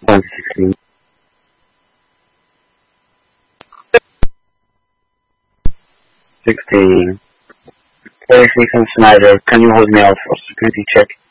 116. 16. 36 and Snyder, can you hold me out for security check?